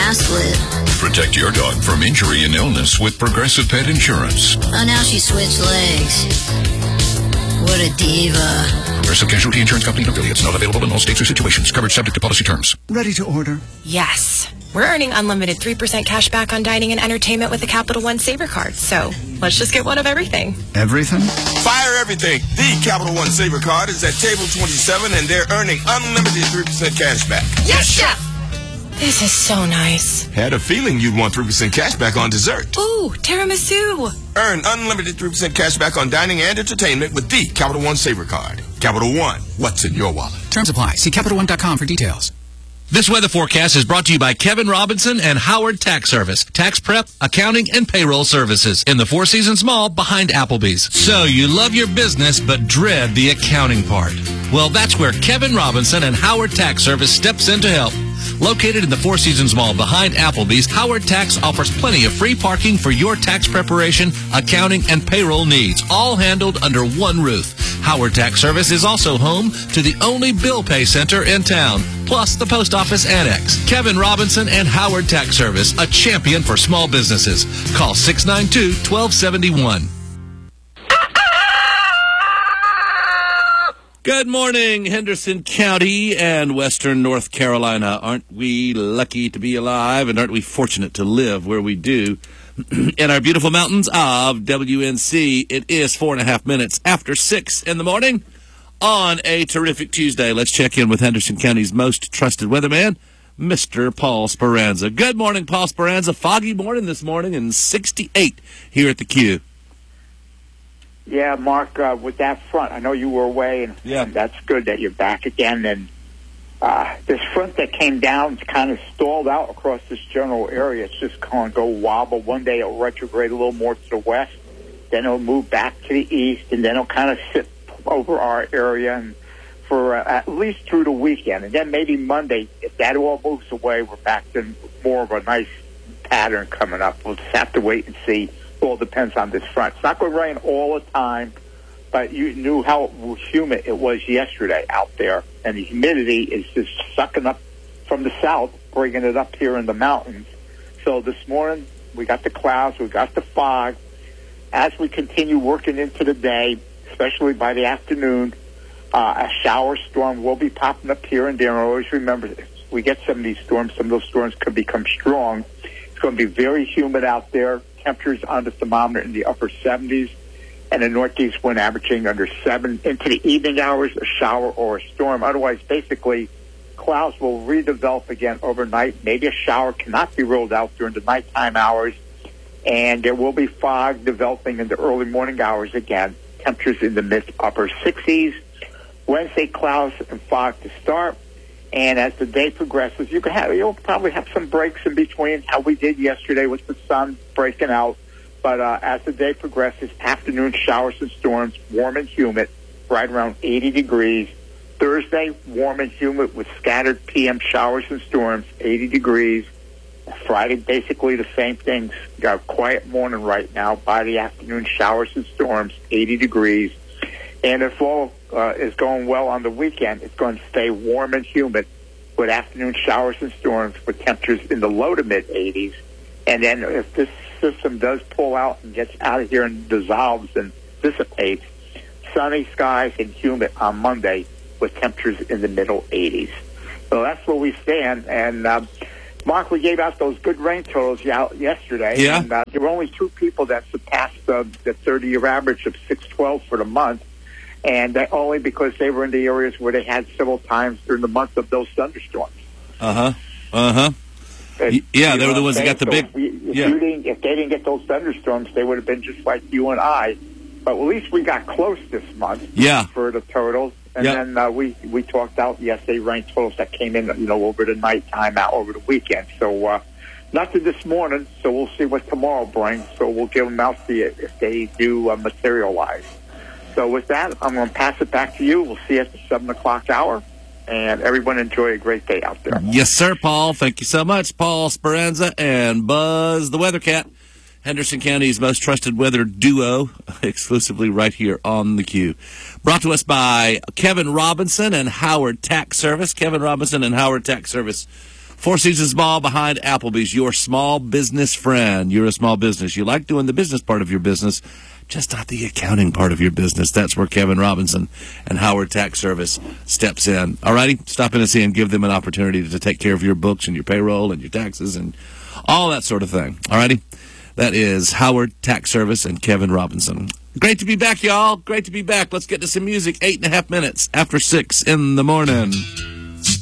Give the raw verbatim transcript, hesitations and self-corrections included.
split. Protect your dog from injury and illness with Progressive Pet Insurance. Oh, now she switched legs. What a diva. Progressive Casualty Insurance Company and affiliates. Not available in all states or situations. Coverage subject to policy terms. Ready to order? Yes. We're earning unlimited three percent cash back on dining and entertainment with the Capital One Saver Card. So let's just get one of everything. Everything? Fire everything. The Capital One Saver Card is at table twenty-seven, and they're earning unlimited three percent cash back. Yes, Chef! This is so nice. Had a feeling you'd want three percent cash back on dessert. Ooh, tiramisu. Earn unlimited three percent cash back on dining and entertainment with the Capital One Saver Card. Capital One, what's in your wallet? Terms apply. See Capital One dot com for details. This weather forecast is brought to you by Kevin Robinson and Howard Tax Service. Tax prep, accounting, and payroll services in the Four Seasons Mall behind Applebee's. So you love your business but dread the accounting part. Well, that's where Kevin Robinson and Howard Tax Service steps in to help. Located in the Four Seasons Mall behind Applebee's, Howard Tax offers plenty of free parking for your tax preparation, accounting, and payroll needs, all handled under one roof. Howard Tax Service is also home to the only bill pay center in town, plus the post office annex. Kevin Robinson and Howard Tax Service, a champion for small businesses. Call six nine two, one two seven one. Good morning, Henderson County and Western North Carolina. Aren't we lucky to be alive, and aren't we fortunate to live where we do in our beautiful mountains of W N C? It is four and a half minutes after six in the morning on a terrific Tuesday. Let's check in with Henderson County's most trusted weatherman, Mister Paul Speranza. Good morning, Paul Speranza. Foggy morning this morning and sixty-eight here at the Q. Yeah, Mark, uh, with that front, I know you were away, and, yeah. and that's good that you're back again. And uh, this front that came down is kind of stalled out across this general area. It's just going to go wobble. One day it'll retrograde a little more to the west, then it'll move back to the east, and then it'll kind of sit over our area and for uh, at least through the weekend. And then maybe Monday, if that all moves away, we're back to more of a nice pattern coming up. We'll just have to wait and see. All depends on this front. It's not going to rain all the time, but you knew how humid it was yesterday out there, and the humidity is just sucking up from the south, bringing it up here in the mountains. So this morning, we got the clouds, we got the fog. As we continue working into the day, especially by the afternoon, uh, a shower storm will be popping up here and there. And always remember, if we get some of these storms, some of those storms could become strong. It's going to be very humid out there. Temperatures on the thermometer in the upper seventies, and the northeast wind averaging under seven. Into the evening hours, a shower or a storm. Otherwise, basically, clouds will redevelop again overnight. Maybe a shower cannot be ruled out during the nighttime hours, and there will be fog developing in the early morning hours again. Temperatures in the mid-upper sixties. Wednesday, clouds and fog to start. And as the day progresses, you can have, you'll probably have some breaks in between, how we did yesterday with the sun breaking out. But uh, as the day progresses, afternoon showers and storms, warm and humid, right around eighty degrees. Thursday, warm and humid with scattered P M showers and storms, eighty degrees. Friday, basically the same things. Got a quiet morning right now. By the afternoon, showers and storms, eighty degrees. And if all uh, is going well on the weekend, it's going to stay warm and humid with afternoon showers and storms with temperatures in the low to mid eighties. And then if this system does pull out and gets out of here and dissolves and dissipates, sunny skies and humid on Monday with temperatures in the middle eighties. So that's where we stand. And uh, Mark, we gave out those good rain totals out yesterday. Yeah. And uh, there were only two people that surpassed uh, the thirty-year average of six twelve for the month. And that only because they were in the areas where they had several times during the month of those thunderstorms. Uh-huh. Uh-huh. And, yeah, they were the ones that got the so big... If, we, if, yeah. you didn't, if they didn't get those thunderstorms, they would have been just like you and I. But at least we got close this month yeah. for the totals. And yep. then uh, we, we talked out yesterday rain totals that came in, you know, over the nighttime out over the weekend. So uh, nothing this morning, so we'll see what tomorrow brings. So we'll give them out to you if they do uh, materialize. So with that, I'm going to pass it back to you. We'll see you at the seven o'clock hour. And everyone enjoy a great day out there. Yes, sir, Paul. Thank you so much. Paul Speranza and Buzz the Weather Cat, Henderson County's most trusted weather duo, exclusively right here on the Q. Brought to us by Kevin Robinson and Howard Tax Service. Kevin Robinson and Howard Tax Service. Four Seasons Mall behind Applebee's, your small business friend. You're a small business. You like doing the business part of your business, just not the accounting part of your business. That's where Kevin Robinson and Howard Tax Service steps in. All righty? Stop in and see and give them an opportunity to take care of your books and your payroll and your taxes and all that sort of thing. All righty? That is Howard Tax Service and Kevin Robinson. Great to be back, y'all. Great to be back. Let's get to some music. Eight and a half minutes after six in the morning.